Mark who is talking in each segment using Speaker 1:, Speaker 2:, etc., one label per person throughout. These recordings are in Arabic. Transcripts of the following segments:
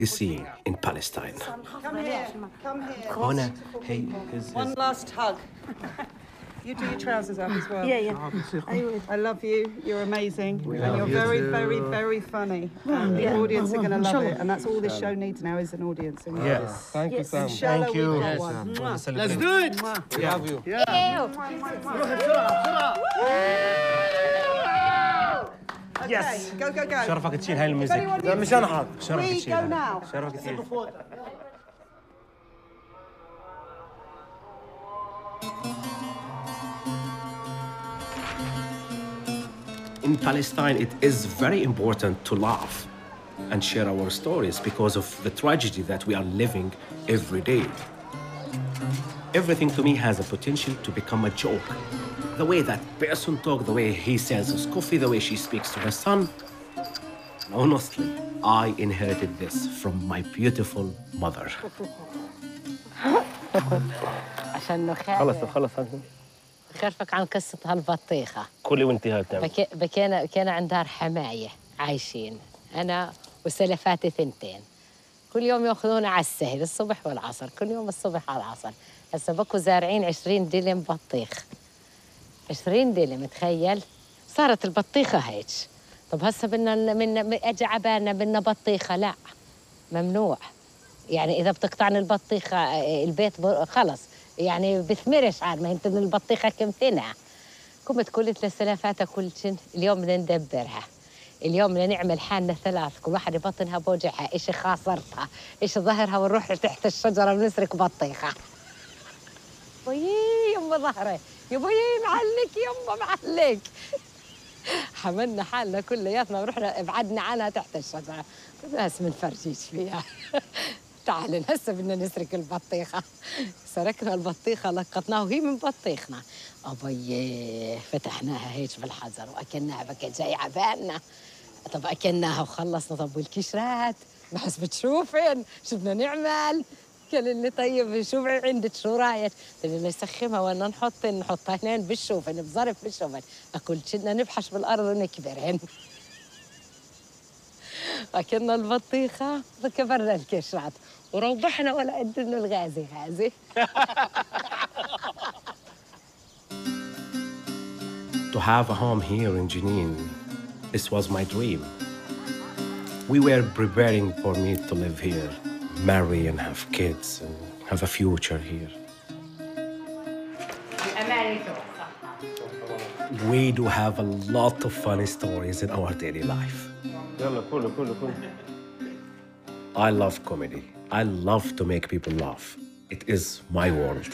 Speaker 1: scene in Palestine.
Speaker 2: Come here.
Speaker 1: Hona, hey,
Speaker 2: One last hug. You do your trousers up as well.
Speaker 3: Yeah.
Speaker 2: I love you. You're amazing. And you're very, very, very funny. And the audience are going to love it. And that's all this show needs now is an audience.
Speaker 4: Yes. Thank you, Sam.
Speaker 2: Inshallah,
Speaker 4: Thank you.
Speaker 2: we've got one.
Speaker 4: Let's do it. We love you.
Speaker 2: Okay, go.
Speaker 4: شرفك تشيل هاي
Speaker 2: If
Speaker 4: الميوزك.
Speaker 2: anyone
Speaker 4: لا
Speaker 2: needs
Speaker 4: مش انا
Speaker 2: to,
Speaker 4: شرفك
Speaker 2: we
Speaker 4: تشيل.
Speaker 2: go now.
Speaker 4: شرفك تشيل.
Speaker 1: In Palestine, it is very important to laugh and share our stories because of the tragedy that we are living every day. Everything to me has a potential to become a joke. The way that person talks, the way he sells his coffee, the way she speaks to her son. Honestly, I inherited this from my beautiful mother.
Speaker 3: عشان
Speaker 4: خلص
Speaker 3: خرفك عن قصة هالبطيخة.
Speaker 4: كلي وانت هاي بتعمل.
Speaker 3: كان عندها حماية عايشين أنا وسلفاتي ثنتين. كل يوم ياخذونا على السهل الصبح والعصر، كل يوم الصبح على العصر. هسه بكو زارعين 20 دلم بطيخ. 20 دلم تخيل؟ صارت البطيخة هيك. طب هسه بدنا اجى عبالنا بدنا بطيخة، لا ممنوع. يعني إذا بتقطعني البطيخة البيت خلص يعني بثمرش عاد ما انت البطيخة كم تنع. قمت قلت لسلافاتها كل شيء اليوم بدنا ندبرها. اليوم بدنا نعمل حالنا ثلاث، كل واحدة بطنها بوجعها، إيش خاصرتها، إيش ظهرها، ونروح تحت الشجرة ونسرق بطيخة. بيي يما ظهري، يا بيي معلك يما معلك. حملنا حالنا كلياتنا ورحنا ابعدنا عنها تحت الشجرة. بس منفرجيش فيها. تعالي هسه بدنا نسرق البطيخة. سرقنا البطيخة لقطناها وهي من بطيخنا. أبي فتحناها هيك بالحجر وأكلناها بكى جاي عبالنا. طب أكلناها وخلصنا. طب والكشرات بس بتشوفن شو بدنا نعمل؟ قال لي طيب شو عندك شو رايك؟ قلت له نسخمها ولا نحطها هنين بالشوفن بظرف بالشوفن. أكل بدنا نبحش بالأرض ونكبرهن. أكلنا البطيخة وكبرنا الكشرات وروحنا ولا قد إنه الغازي غازي.
Speaker 1: To have a home here in Jenin, this was my dream. We were preparing for me to live here, marry and have kids and have a future here. We do have a lot of funny stories in our daily life.
Speaker 4: يلا كله.
Speaker 1: I love comedy. I love to make people laugh. It is my world.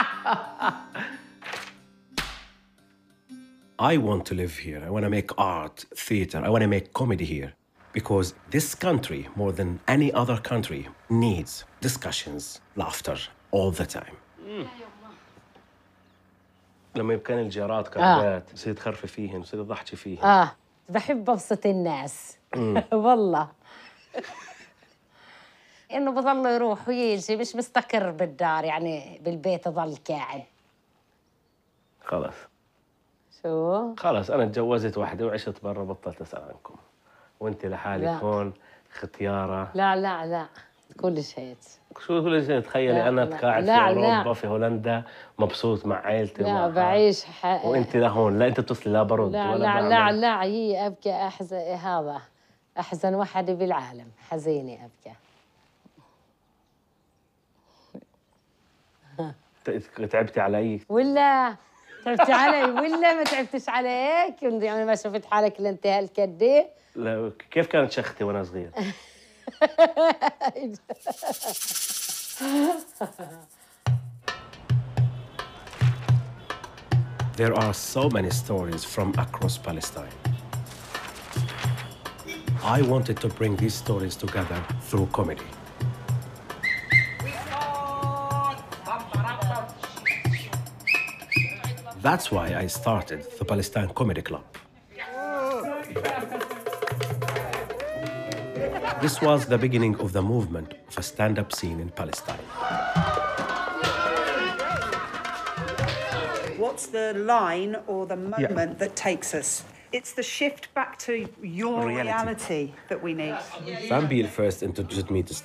Speaker 1: I want to live here. I want to make art, theater. I want to make comedy here. Because this country, more than any other country, needs discussions, laughter all the time.
Speaker 4: لما يبكان الجارات كعبات بصير تخرفي فيهن بصير تضحكي فيهن.
Speaker 3: بحب أبسط الناس. والله إنه بضل يروح ويجي مش مستقر بالدار يعني بالبيت ضل قاعد.
Speaker 4: خلاص
Speaker 3: شو؟
Speaker 4: أنا تجوزت واحدة وعشت برا بطلت أسأل عنكم. وأنت لحالك هون ختيارة.
Speaker 3: لا كل شيء.
Speaker 4: شو كل شيء تخيلي أنا قاعد في أوروبا في هولندا مبسوط مع عائلتي.
Speaker 3: لا بعيش
Speaker 4: وأنت لهون لا أنت بتصلي لا برد ولا
Speaker 3: لا هي أبكى هذا أحزن واحد بالعالم حزيني أبكى.
Speaker 4: تعبتي علي؟
Speaker 3: ولا تعبتي علي ولا ما تعبتش عليك؟ يعني ما شفت حالك إلا أنت هالكدي؟
Speaker 4: لا كيف كانت شختي وأنا صغير؟
Speaker 1: There are so many stories from across Palestine. I wanted to bring these stories together through comedy. That's why I started the Palestine Comedy Club. This was the beginning of the movement of a stand-up scene in Palestine.
Speaker 2: What's the line or the moment that takes us It's the shift back to your reality that we need.
Speaker 1: Van Biel first introduced me to